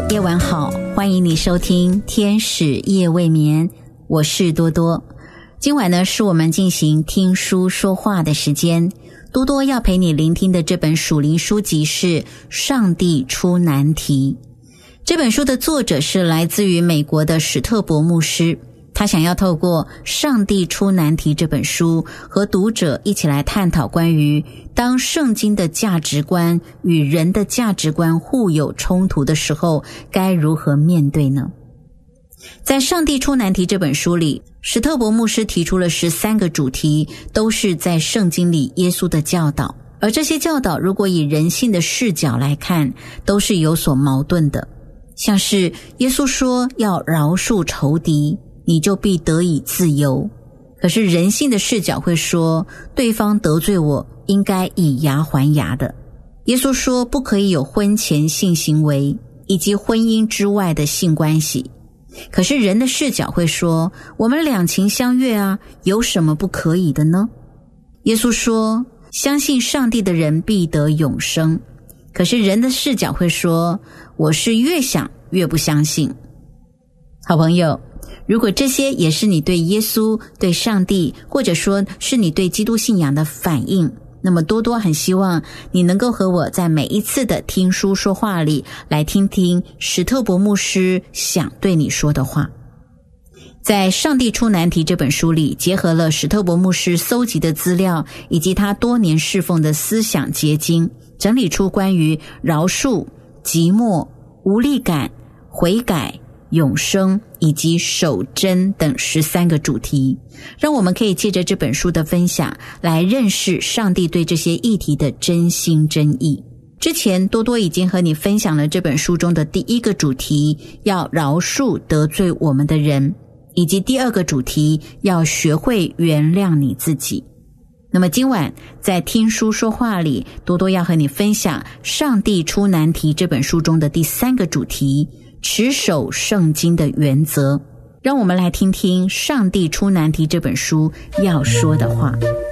夜晚好，欢迎你收听天使夜未眠，我是多多。今晚呢是我们进行听书说话的时间，多多要陪你聆听的这本属灵书籍是《上帝出难题》。这本书的作者是来自于美国的史特伯牧师，他想要透过《上帝出难题》这本书和读者一起来探讨关于当圣经的价值观与人的价值观互有冲突的时候，该如何面对呢？在《上帝出难题》这本书里，史特伯牧师提出了13个主题，都是在圣经里耶稣的教导，而这些教导如果以人性的视角来看，都是有所矛盾的。像是耶稣说要饶恕仇敌，你就必得以自由，可是人性的视角会说，对方得罪我，应该以牙还牙的。耶稣说不可以有婚前性行为以及婚姻之外的性关系，可是人的视角会说，我们两情相悦啊，有什么不可以的呢？耶稣说相信上帝的人必得永生，可是人的视角会说，我是越想越不相信。好朋友，如果这些也是你对耶稣、对上帝，或者说是你对基督信仰的反应，那么多多很希望你能够和我在每一次的听书说话里来听听史特伯牧师想对你说的话。在《上帝出难题》这本书里，结合了史特伯牧师搜集的资料以及他多年侍奉的思想结晶，整理出关于饶恕、寂寞、无力感、悔改、永生以及守贞等13个主题，让我们可以借着这本书的分享来认识上帝对这些议题的真心真意。之前多多已经和你分享了这本书中的第1个主题，要饶恕得罪我们的人，以及第2个主题，要学会原谅你自己。那么今晚在听书说话里，多多要和你分享《上帝出难题》这本书中的第3个主题，持守圣经的原则。让我们来听听《上帝出难题》这本书要说的话。